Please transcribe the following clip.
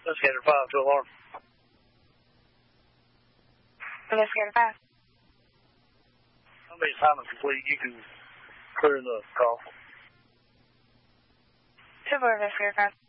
Investigator 5 to alarm. Investigator 5. I'll be assignment complete. You can clear the call. 2-4 Investigator 5.